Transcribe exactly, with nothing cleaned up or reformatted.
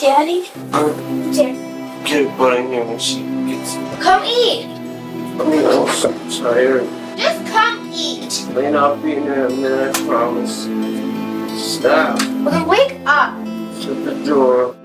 Daddy? Uh, Dad. Get butt in here when she gets. Come eat. I'm so tired. Just come eat. Lane, I'll be in there in a minute, I promise. Stop. Well, then wake up. Shut the door.